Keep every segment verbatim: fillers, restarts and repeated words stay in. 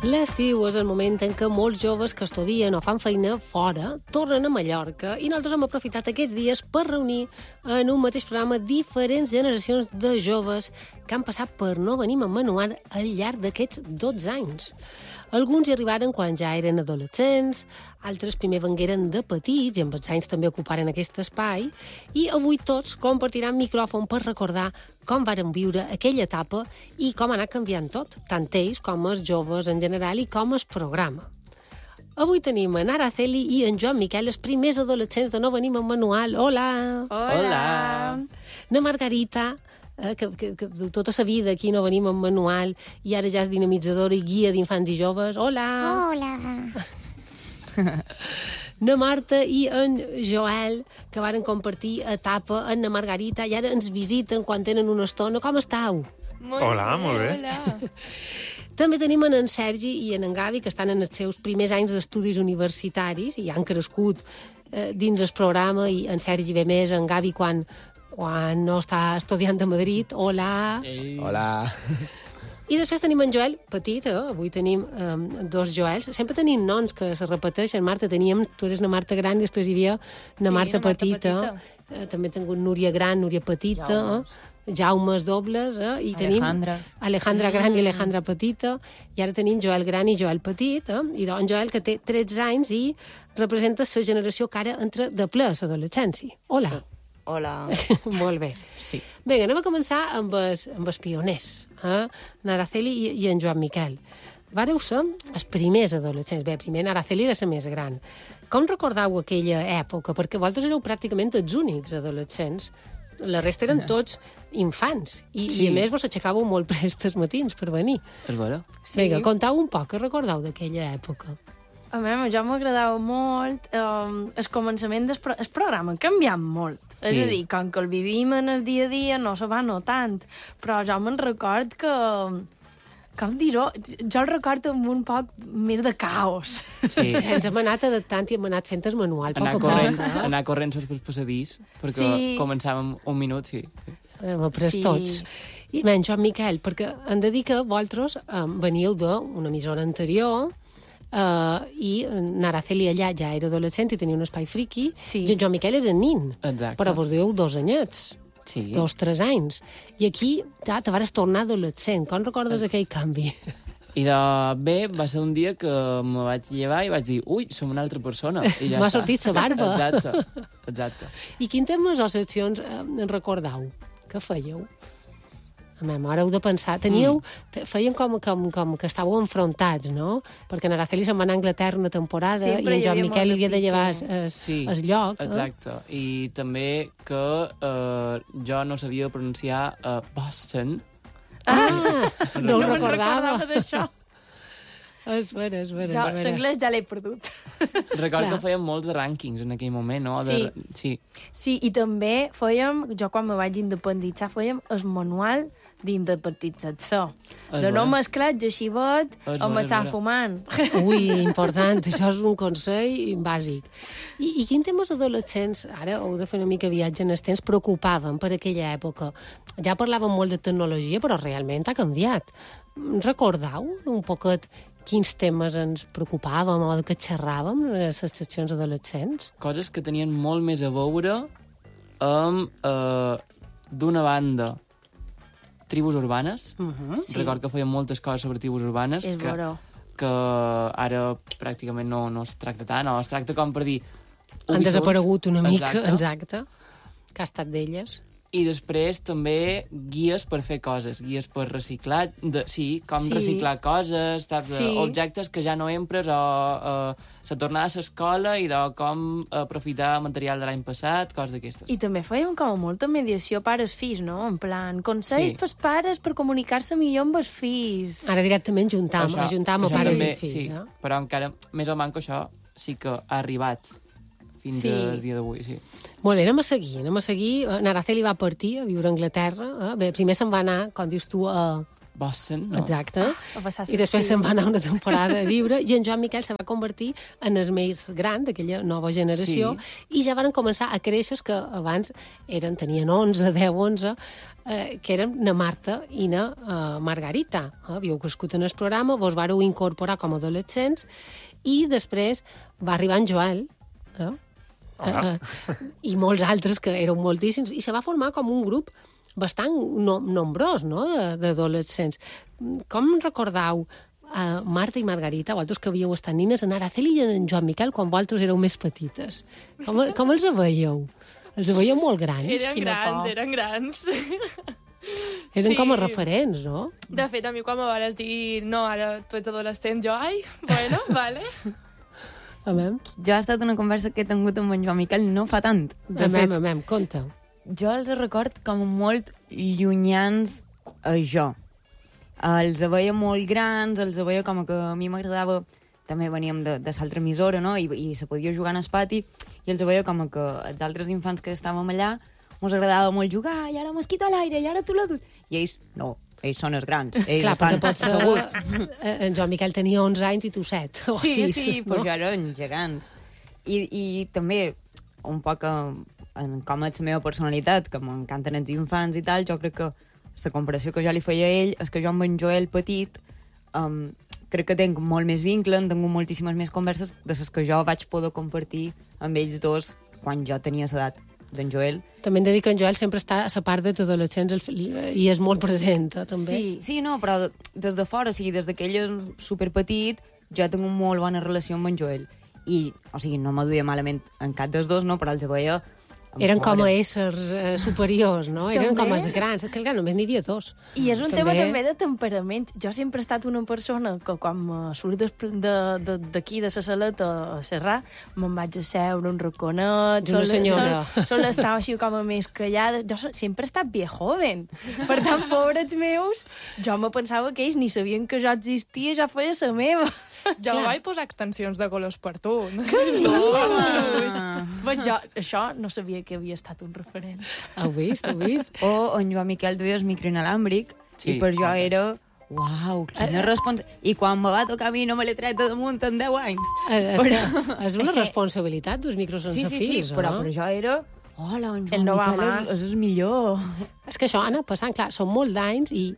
L'estiu és el moment en què molts joves que estudien o fan feina fora tornen a Mallorca i nosaltres hem aprofitat aquests dies per reunir en un mateix programa diferents generacions de joves que han passat per No Venim amb Manual al llarg d'aquests dotze anys. Alguns hi arribaren quan ja eren adolescents, altres primer vengueren de petits i amb els anys també ocuparen aquest espai, i avui tots compartiran micròfon per recordar com varen viure aquella etapa i com ha anat canviant tot, tant ells com els joves en general i com el programa. Avui tenim en Araceli i en Joan Miquel, els primers adolescents de No Venim amb Manual. Hola! Hola! Na Margarita, eh, que, que, que tota la vida aquí No Venim amb Manual i ara ja és dinamitzadora i guia d'infants i joves. Hola! Hola! Na Marta i en Joel, que varen compartir etapa en na Margarita i ara ens visiten quan tenen una estona. Com estàu? Molt Hola, bé, molt bé. Hola. També tenim en, en Sergi i en, en Gavi, que estan en els seus primers anys d'estudis universitaris i han crescut eh, dins el programa, i en Sergi ve més, en Gavi quan, quan no està estudiant a Madrid. Hola! Ei. Hola! I després tenim en Joel, petit, eh? Avui tenim eh, dos Joels. Sempre tenim noms que se repeteixen. Marta, teníem, tu eres na Marta gran i després hi havia na Sí, Marta na Marta petita. petita. Eh, també he tingut Núria gran, Núria petita. Jaumes. Eh? Jaumes dobles. Eh? I tenim Alejandres. Alejandra gran i Alejandra petita. I ara tenim Joel gran i Joel petit. Eh? I doncs Joel, que té tretze anys i representa la generació que ara entra de ple a l'adolescència. Hola. Sí. Hola. Molt bé. Sí. Vinga, anem a començar amb els, amb els pioners, eh? N'Araceli i, i en Joan Miquel. Vareu ser els primers adolescents. Bé, primer n'Araceli era la més gran. Com recordeu aquella època? Perquè vosaltres éreu pràcticament els únics adolescents. La resta eren tots infants. I, Sí. i a més vos aixecàveu molt prestes matins per venir. És vera? Vinga, contau un poc, què recordeu d'aquella època? A mi, a jo m'agradava molt um, el començament del pro el programa, ha canviat molt. Sí. És a dir, com que el vivim en el dia a dia no se va notant, però jo me'n record que... Com dir-ho? Jo el recordo amb un poc més de caos. Sí. Ens hem anat adaptant i hem anat fent el manual poc Anar a poc. corrent, eh? anar corrent sos pel passadís, perquè Sí. començàvem un minut, sí. Hem après Sí. tots. I menys, Joan Miquel, perquè hem de dir que vosaltres eh, veníeu d'una emissora anterior eh, i n'Araceli allà ja era adolescent i tenia un espai friqui. Sí. I en Joan Miquel era nin. Exacte. Però vos dieu dos anyets. Sí. Dos, tres anys. I aquí ja, te vares tornar adolescent. Com recordes aquell canvi? I de bé, va ser un dia que me vaig llevar i vaig dir, ui, som una altra persona. I ja M'ha està. sortit sa barba. Exacte, exacte. I quin temes o seccions eh, en recordau? Què fèieu? A mi, ara heu de pensar. Teníeu, te- feien com, com, com que estàveu enfrontats, no? Perquè en Araceli se'n va anar a Anglaterra una temporada Sempre i en hi Joan havia Miquel li molt havia de de llevar pique. el, Sí, el lloc. exacte. I també que eh, jo no sabia pronunciar eh, Boston. Ah, no ho me'n recordava. d'això. És vera, és vera. Jo és vera. l'anglès ja l'he perdut. Recordo Clar. que fèiem molts de rànquings en aquell moment, no? Sí. De, sí. Sí, i també fèiem, jo quan me vaig independitzar, fèiem el manual d'independització. És De no vera. mesclar gexivet És amb vera, estar és vera. fumant. Ui, important, això és un consell bàsic. I, i quin temes adolescents, ara heu de fer una mica viatge en el temps, preocupaven per aquella època? Ja parlàvem molt de tecnologia, però realment ha canviat. Recordau un poquet quins temes ens preocupàvem o de què xerràvem a les seccions adolescents? Coses que tenien molt més a veure amb, eh, d'una banda, tribus urbanes. Uh -huh. Sí. Record que fèiem moltes coses sobre tribus urbanes És que, vera. que ara pràcticament no, no es tracta tant, o es tracta com per dir... Han Ubisoft. desaparegut una mica, Exacte. exacte, que ha estat d'elles. I després també guies per fer coses, guies per reciclar, de, sí, com Sí. reciclar coses, saps, Sí. sí. objectes que ja no empres, o uh, la tornada a l'escola i de com aprofitar material de l'any passat, coses d'aquestes. I també fèiem com molta mediació pares-fills, no? En plan, consells Sí. pels pares per comunicar-se millor amb els fills. Ara directament juntam, Això- ajuntam a això pares també, i fills. sí, Eh? però encara més o manco això sí que ha arribat fins Sí. al dia d'avui, sí. Molt bé, anem a seguir, anem a seguir. En Araceli va partir a viure a Anglaterra. Eh? Bé, primer se'n va anar, com dius tu, a, Bossen, no? Exacte. A passar I després se'n va anar una temporada a viure i en Joan Miquel se va convertir en el més gran d'aquella nova generació Sí. i ja van començar a créixer que abans eren, tenien onze, deu, onze, eh, que eren na Marta i na eh, Margarita. Eh? Havíeu crescut en el programa, vos vareu incorporar com a adolescents i després va arribar en Joel, eh? Uh, i molts altres, que eren moltíssims, i se va formar com un grup bastant no, nombrós, no?, de- d'adolescents. Com recordau uh, Marta i Margarita, vosaltres que havíeu estat nines, en Araceli i en Joan Miquel, quan vosaltres éreu més petites? Com, com els veieu? Els veieu molt grans? Eren Quina grans, por. eren grans. Eren sí. com a referents, no? De fet, a mi quan me vas dir no, ara tu ets adolescent, jo, ai, bueno, vale. A mem, Jo ha estat una conversa que he tingut amb en Joan Miquel no fa tant. De a mem, fet, a mem, conta. jo els record com molt llunyans a jo. Els veia molt grans, els veia com que a mi m'agradava... També veníem de, de l'altra emissora, no?, I, i se podia jugar en el pati, i els veia com que els altres infants que estàvem allà mos agradava molt jugar, i ara mosquito a l'aire, i ara tu la dus... I ells, no, ells són els grans, ells Clar, estan perquè pot ser... asseguts. eh, En Joan Miquel tenia onze anys i tu set. O Sí, sis, sí, no? però ja eren gegants. I, i també, un poc en, en com és la meva personalitat, que m'encanten els infants i tal, jo crec que la comparació que jo li feia a ell és que jo amb en Joel petit um, crec que tinc molt més vincle, han tingut moltíssimes més converses de les que jo vaig poder compartir amb ells dos quan jo tenia l'edat d'en Joel. També hem de dir que en Joel sempre està a la part dels adolescents el- i és molt present, eh, també. Sí. Sí, no, però des de fora, o sigui, des que ell és superpetit, jo tinc una molt bona relació amb en Joel. I, o sigui, no me duia malament en cap dels dos, no, però els veia... amb Eren com a fora. éssers eh, superiors, no? Eren També. com els grans. És que, clar, només n'hi havia dos. I és un També- tema també de temperament. Jo sempre he estat una persona que quan me surt d'aquí de, de, d'aquí, de la saleta a xerrar, me'n vaig a seure un raconet. D'una sol- senyora. Sol, sol estar així com a més callada. Jo so- sempre he estat bien joven. Per tant, pobres meus, jo me pensava que ells ni sabien que jo existia, ja feia la meva. Jo Clar. vaig posar extensions de colors per tu. Toma! Pues jo, això no sabia que havia estat un referent. Heu vist, heu vist? O en Joan Miquel duia el micro inalàmbric, Sí. i per jo era... Uau, quina responsabilitat. I quan me va tocar a mi no me l'he tret de damunt en deu anys. Eh, És, que és una responsabilitat dos micros sense Sí, sí, sí, fils, però no? per jo era... Hola, en El Joan no va Miquel és, más. és el millor. És que això ha anat passant, clar, són molt d'anys i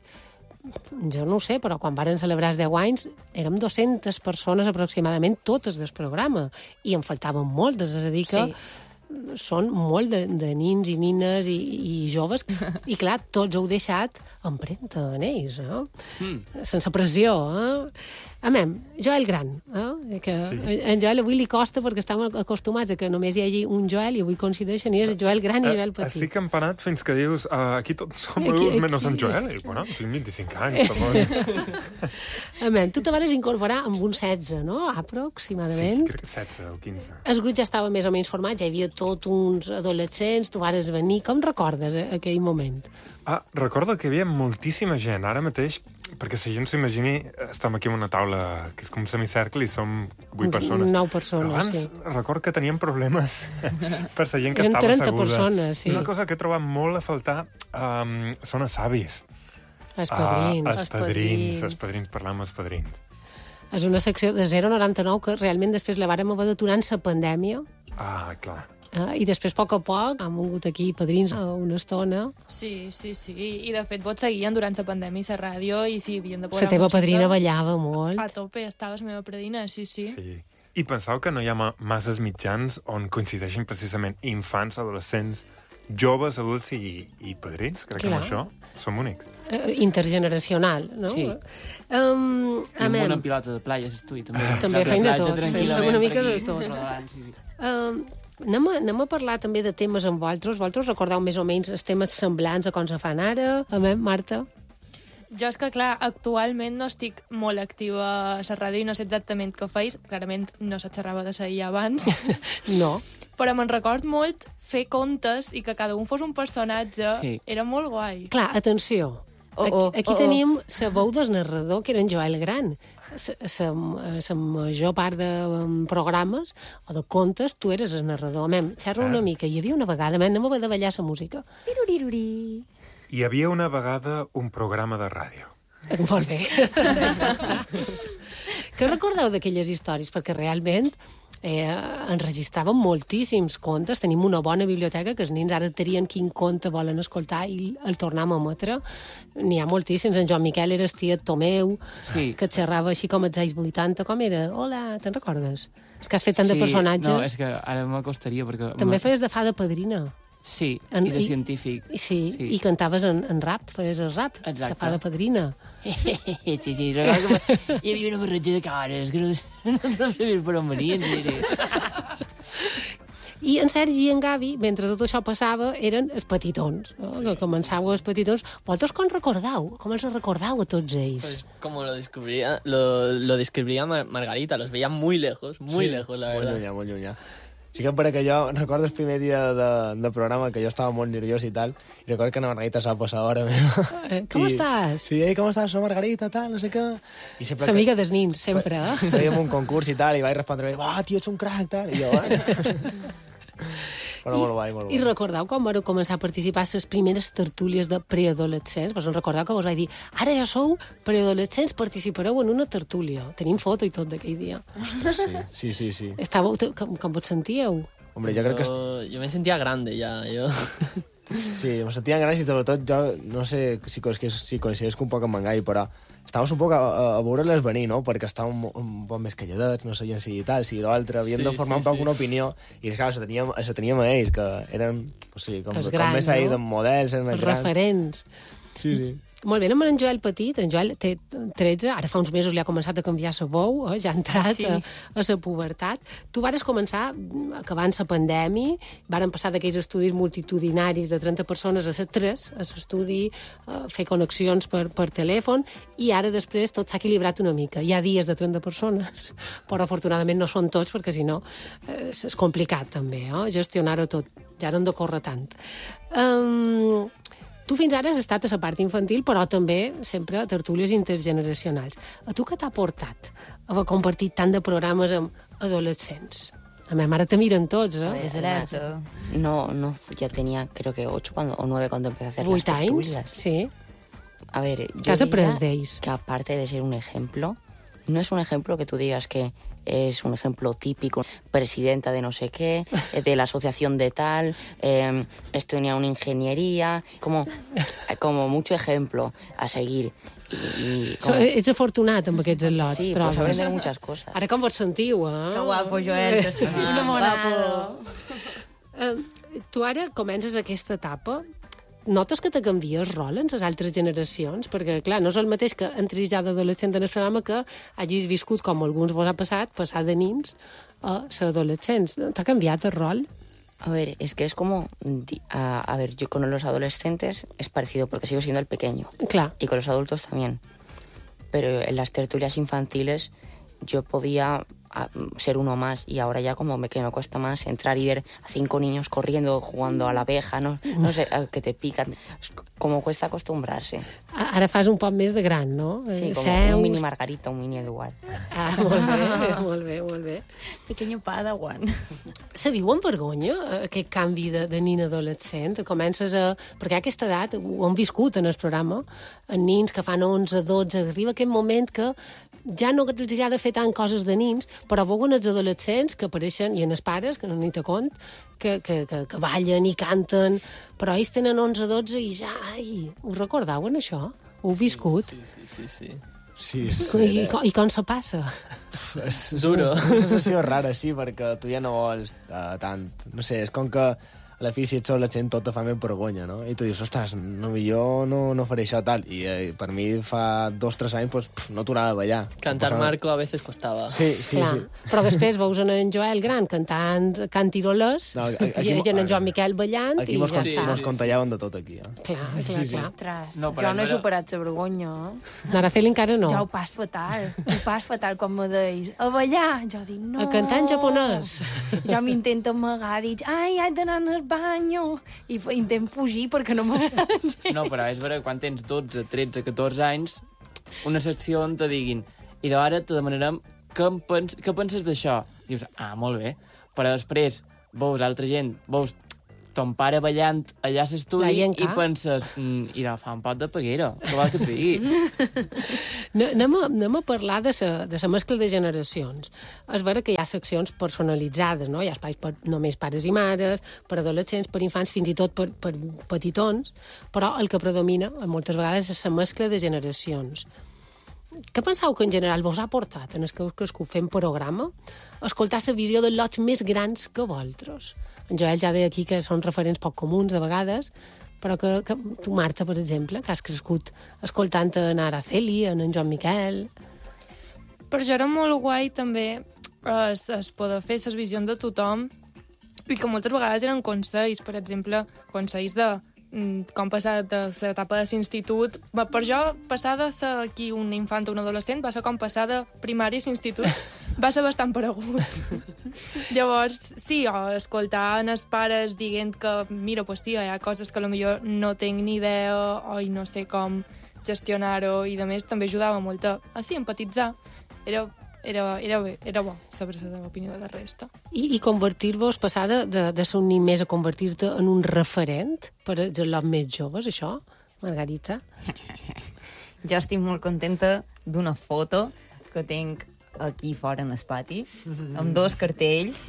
jo no ho sé, però quan varen celebrar els deu anys érem dues-centes persones aproximadament, totes del programa, i en faltaven moltes, és a dir que Sí. són molt de, de nins i nines i, i joves, i clar, tots heu deixat empremta en ells, no? Mm. Sense pressió, eh? Amem, Joel gran, eh? Que sí. En Joel avui li costa perquè estem acostumats a que només hi hagi un Joel i avui coincideixen i és Joel gran i Joel Eh, petit. Estic empanat fins que dius uh, aquí tots som Aquí- adults menys en aquí. Joel. I, bueno, tinc vint-i-cinc anys, tampoc. Amem, tu te vas incorporar amb un setze, no? Sí, Aproximadament. crec que setze o quinze. El grup ja estava més o menys format, ja hi havia tot uns adolescents, tu vares venir. Com recordes eh, aquell moment? Ah, recordo que hi havia moltíssima gent. Ara mateix, perquè la gent s'ho imagini, estem aquí en una taula que és com un semicercle i som vuit persones. Nou persones, Però abans sí. record que teníem problemes per la gent que Eren estava trenta asseguda. persones, sí. Una cosa que he trobat molt a faltar um, són els avis. Els padrins. Ah, els Els padrins, padrins. els padrins, parlar amb els padrins. És una secció de zero coma noranta-nou que realment després la vàrem haver d'aturar en la pandèmia. Ah, clar. Eh? I després, a poc a poc, han vingut aquí padrins a una estona. Sí, sí, sí. I de fet vos seguien durant la pandèmia i la ràdio i si havien de La teva padrina ballava molt. A tope, estava la meva padrina, sí, sí. Sí. I penseu que no hi ha ma masses mitjans on coincideixin precisament infants, adolescents, joves, adults i, i padrins. Crec que Clar. amb això som únics. Eh, intergeneracional, no? Sí. Um, I amb una amem. pilota de playa, s'estui, també. També De feim de platja, tot, fem tranquil·lament, una mica per de aquí, tot. rodant, sí, sí. Um, anem, a, anem a parlar també de temes amb vosaltres. Vosaltres recordeu més o menys els temes semblants a com se fan ara? Amem, Marta? Jo és que, clar, actualment no estic molt activa a la ràdio i no sé exactament què feis. Clarament no se xerrava de seguir abans. No. Però me'n record molt fer contes i que cada un fos un personatge. Sí. Era molt guai. Clar, atenció. Oh, Aquí, oh, aquí oh, oh. tenim la veu del narrador, que era en Joel Gran. La major part de um, programes o de contes, tu eres el narrador. Mem, xerra una mica. Hi havia una vegada, mem, anem a haver de ballar la música. Tiruriruri. Hi havia una vegada un programa de ràdio. Molt bé. Això està. Què recordeu d'aquelles històries? Perquè realment eh, enregistràvem moltíssims contes. Tenim una bona biblioteca que els nens ara trien quin conte volen escoltar i el tornem a emetre. N'hi ha moltíssims. En Joan Miquel era el tiet Tomeu, sí. que xerrava així com als anys vuitanta. Com era? Hola, te'n recordes? És que has fet tant sí, de personatges. No, és que ara m'acostaria perquè... També feies de fada padrina. Sí, en, i de i, científic. Sí, sí, i cantaves en, en rap, feies el rap, exacte. la fada padrina. sí, sí, recordo que hi havia una barreja de cares, que no, no sabia per on venien. Sí. I en Sergi i en Gavi, mentre tot això passava, eren els petitons, no? Sí, que començàveu els petitons. Vosaltres com recordeu? Com els recordeu a tots ells? Pues como lo descubría, lo, lo describiría Margarita, los veía muy lejos, muy sí, lejos, la verdad. Molt llunyà, molt llunyà. Sí que perquè jo recordo el primer dia de, de programa que jo estava molt nerviós i tal, i recordo que la Margarita s'ha posat a hora meva. Eh, com I, estàs? Sí, ei, com estàs? Soc Margarita, tal, no sé què. S'amiga dels nins, sempre, eh? Fèiem un concurs i tal, i vaig respondre, ah, tio, ets un crac, tal, i jo, eh? Però molt guai, molt guai. I recordeu quan vau començar a participar a les primeres tertúlies de preadolescents? Vos en recordeu que vos vaig dir, ara ja sou preadolescents, participareu en una tertúlia. Tenim foto i tot d'aquell dia. Ostres, sí, sí, sí. sí. Estàveu, com, com vos sentíeu? Hombre, jo crec que... Yo, yo me sentía grande ya, yo... Sí, me sentia gran i sobretot jo, no sé si coincideix, si coincideix un poc amb en Gai, però estàvem un poc a, a veure-les venir, no? Perquè estàvem un, un poc més calladets, no sabien si tal, si l'altre, havíem sí, de formar sí, un poc sí. una opinió, i clar, això teníem, això teníem a ells, que eren, o sigui, com, grans, com més ahir no? de models, eren els grans. Referents. Sí, sí. Molt bé, anem amb en Joel petit. En Joel té tretze, ara fa uns mesos li ha començat a canviar la veu, eh? Ja ha entrat sí. a, a la pubertat. Tu vares començar acabant la pandèmia, varen passar d'aquells estudis multitudinaris de trenta persones a ser tres, a l'estudi, a fer connexions per, per telèfon, i ara després tot s'ha equilibrat una mica. Hi ha dies de trenta persones, però afortunadament no són tots, perquè si no eh, és complicat també, eh? gestionar-ho tot. Ja no hem de córrer tant. Um, Tu fins ara has estat a la part infantil, però també sempre a tertúlies intergeneracionals. A tu què t'ha portat haver compartit tant de programes amb adolescents? A mi mare te miren tots, eh? Es alerta. No, no, ya tenía creo que ocho cuando, o nueve cuando empecé a hacer Vuit las tertulias. anys? Sí. A ver, yo ¿Qué has aprendido diría de ells? que aparte de ser un ejemplo, no es un ejemplo que tú digas que es un ejemplo típico, presidenta de no sé qué, de la asociación de tal, eh, estudia una ingeniería, como, como mucho ejemplo a seguir. I, i com... So, ets afortunat amb aquests al·lots, sí, trobes? pues aprender muchas cosas. Ara com vos sentiu, eh? Que guapo, Joel, t'estimam. Enamorado. Uh, tu ara comences aquesta etapa. Notes que te canvia el rol en les altres generacions? Perquè, clar, no és el mateix que entris ja d'adolescent en el programa que hagis viscut, com alguns vos ha passat, passar de nins a ser adolescents. T'ha canviat el rol? A ver, es que es como... A, a ver, yo con los adolescentes es parecido porque sigo siendo el pequeño. Claro. Y con los adultos también. Pero en las tertulias infantiles yo podía a, ser uno más y ahora ya como me, que me cuesta más entrar y ver a cinco niños corriendo, jugando a la abeja, no, no sé, que te pican. Como cuesta acostumbrarse. Ara fas un poc més de gran, no? Sí, com Seus... un mini Margarita, un mini Eduard. Ah, molt bé, molt bé, molt bé. Pequeño padawan. Se viu amb vergonya, aquest canvi de, de nin adolescent? Comences a... Perquè a aquesta edat, ho hem viscut en el programa, en nins que fan onze, dotze, arriba aquest moment que ja no els agrada fer tant coses de nins, però veuen els adolescents que apareixen, i en els pares, que no n'hi te compte, que, que, que, que ballen i canten, però ells tenen onze, dotze i ja... Ai, ho recordeu, en això? Ho heu viscut? Sí, sí, sí, sí. Sí, I, i, com, I com se passa? És, és Duro. una, una sensació rara, sí, perquè tu ja no vols uh, tant. No sé, és com que a la fi, si ets adolescent, tot te fa més vergonya, no? I tu dius, ostres, no, jo no, no faré això tal. I eh, per mi fa dos o tres anys pues, pff, no tornava a ballar. Cantar Marco a veces costava. Sí, sí, Clar. sí. Però després veus en en Joel gran cantant Cantiroles No, i en en Joan Miquel ballant aquí i mos, ja sí, està. mos contallaven de tot aquí, eh? Clar, clar, Sí, sí. clar. Ostres, No, no, però jo no he era- superat la vergonya. Eh? Araceli encara no. Jo ho pas fatal. Ho pas fatal quan me deis a ballar. Jo dic, no. A cantar en japonès. Jo m'intento amagar, dic, ai, haig d'anar al banyo. I f- intent fugir perquè no m'agrada. No, però és vera, quan tens dotze, tretze, catorze anys, una secció on te diguin i d'ara te demanarem què, en pens què penses d'això. Dius, ah, molt bé. Però després veus altra gent, veus ton pare ballant allà a l'estudi Laia en i ca. penses, mm, i de fa un pot de peguera, què vols que et digui? No, anem, a, anem a parlar de la de sa mescla de generacions. És vera que hi ha seccions personalitzades, no? Hi ha espais per només pares i mares, per adolescents, per infants, fins i tot per, per petitons, però el que predomina moltes vegades és la mescla de generacions. Què penseu que en general vos ha portat, en els que heu crescut fent programa, escoltar la visió de lots més grans que vosaltres? En Joel ja deia aquí que són referents poc comuns de vegades, però que, que tu, Marta, per exemple, que has crescut escoltant en Araceli, en en Joan Miquel... Per això era molt guai també es, es poder fer les visions de tothom i que moltes vegades eren consells, per exemple, consells de mm, com passar de l'etapa de l'institut. Per jo, passar de ser aquí un infant o un adolescent va ser com passar de primària a l'institut. Va ser bastant paregut. Llavors, sí, o escoltar els pares dient que, mira, pues, tia, hi ha coses que potser no tinc ni idea o no sé com gestionar-ho i, de més, també ajudava molt a, a sí, empatitzar. Era, era, era bé, era bo saber la opinió de la resta. I, i convertir-vos, passar de, de, de ser un nin més a convertir-te en un referent per als lots més joves, això, Margarita? Jo estic molt contenta d'una foto que tinc aquí fora en el pati, amb dos cartells,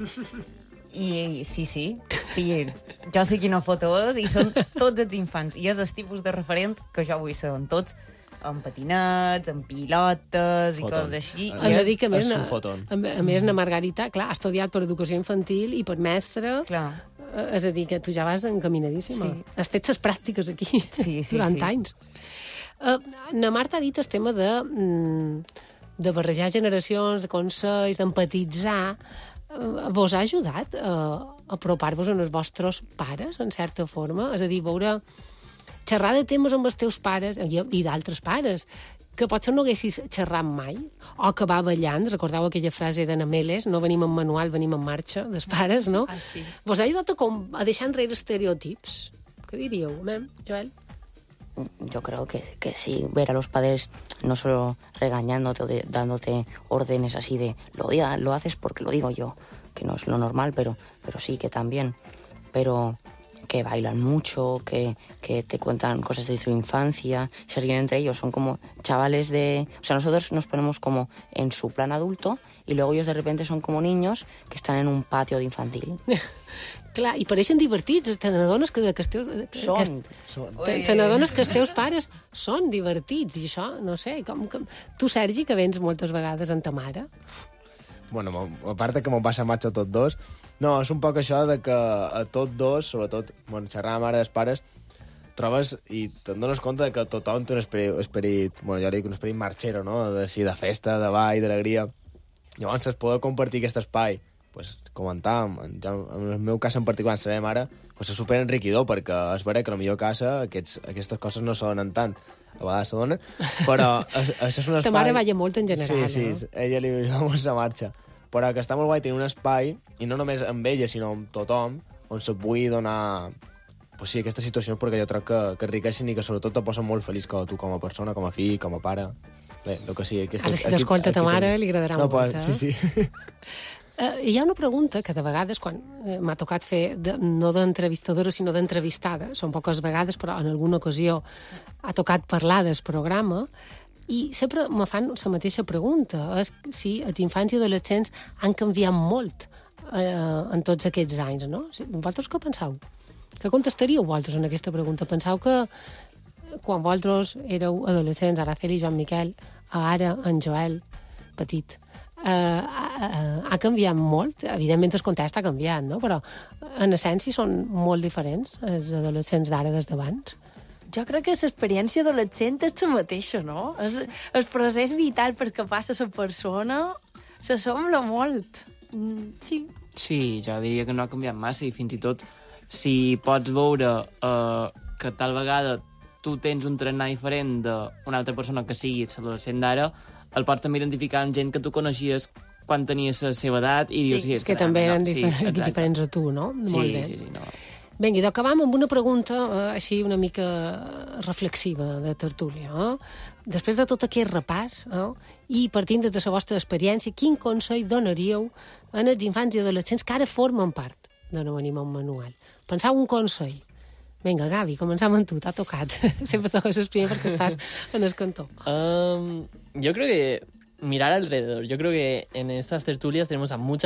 i sí, sí, sí, jo sé quina foto és, i són tots els infants, i és el tipus de referent que jo vull ser, en tots, amb patinets, amb pilotes i coses així. Ens ha dit que, a més, és na, un foton. a, a més, na Margarita, clar, ha estudiat per educació infantil i per mestre, Clar. eh, és a dir, que tu ja vas encaminadíssima. Sí. Has fet les pràctiques aquí Sí, sí, durant sí. anys. Uh, na Marta ha dit el tema de, mm, de barrejar generacions, de consells, d'empatitzar. Uh, vos ha ajudat uh, a apropar-vos als vostres pares, en certa forma? És a dir, veure xerrar de temes amb els teus pares i, i d'altres pares que potser no haguessis xerrat mai, o que va ballant, recordeu aquella frase d'Anna Meles, no venim en manual, venim en marxa, dels pares, no? Ah, sí. Vos ha ajudat a, com, a deixar enrere estereotips? Què diríeu, mem, Joel? Yo creo que, que sí, ver a los padres no solo regañándote o de- dándote órdenes así de lo, diga- lo haces porque lo digo yo, que no es lo normal, pero, pero sí que también. Pero que bailan mucho, que, que te cuentan cosas de su infancia, se ríen entre ellos, son como chavales de... O sea, nosotros nos ponemos como en su plan adulto y luego ellos de repente son como niños que están en un patio de infantil. Clar, i pareixen divertits, te n'adones que, que, els teus, que, Són. te, te n'adones que els teus pares són divertits, i això, no sé, com, com... Tu, Sergi, que vens moltes vegades amb ta mare, Bueno, mo- a part de que m'ho passa matxa tots dos, no, és un poc això de que a tots dos, sobretot, bueno, xerrar amb mare dels pares, trobes i te'n dones compte de que tothom té un esperit, esperit bueno, jo dic un esperit marxero, no? De, sí, de festa, de ball, d'alegria. Llavors, es poder compartir aquest espai, pues, comentar, en, en el meu cas en particular, amb la meva mare, pues, és super enriquidor, perquè és vera que a la millor casa aquests, aquestes coses no sonen tant. A vegades se donen, però això és un espai... ta mare balla molt en general, Sí, sí, ella li agrada molt la marxa. Però que està molt guai tenir un espai, i no només amb ella, sinó amb tothom, on se pugui donar pues sí, aquestes situacions, perquè jo crec que, que enriqueixen i que sobretot te posen molt feliç com tu com a persona, com a fill, com a pare. Bé, el que sigui. Que és Ara, que si t'escolta ta mare, tenim. li agradarà no, molt, pues, eh? Sí, sí. Uh, hi ha una pregunta que de vegades, quan eh, m'ha tocat fer, de, no d'entrevistadora, sinó d'entrevistada, són poques vegades, però en alguna ocasió ha tocat parlar del programa, i sempre me fan la mateixa pregunta, és si els infants i adolescents han canviat molt eh, en tots aquests anys, no? Vosaltres què penseu? Què contestaríeu vosaltres en aquesta pregunta? Penseu que quan vosaltres éreu adolescents, Araceli i Joan Miquel, ara en Joel, petit, Uh, ha, ha canviat molt. Evidentment el context ha canviat, no? Però en essència són molt diferents els adolescents d'ara des d'abans. Jo crec que l'experiència adolescent és la mateixa, no? És, el procés vital per què passa la persona s'assembla molt. Mm, sí. Sí, jo diria que no ha canviat massa i fins i tot si pots veure eh, que tal vegada tu tens un tarannà diferent d'una altra persona que sigui l'adolescent d'ara, el pots també identificar amb gent que tu coneixies quan tenies la seva edat i Sí, dius... Sí, és que que també no, eren sí, difer exacte. diferents a tu, no? Sí, Molt bé. sí, sí, no. Vinga, i acabam amb una pregunta eh, així una mica reflexiva de tertúlia. Eh? Després de tot aquest repàs, eh? i partint de la vostra experiència, quin consell donaríeu a els infants i adolescents que ara formen part de no venir amb un manual. Pensar un consell. Vinga, Gavi, començam amb tu, t'ha tocat. Sempre toques el primer perquè estàs en el cantó. Um, yo creo que mirar alrededor. Yo creo que en estas tertulias tenemos a mucha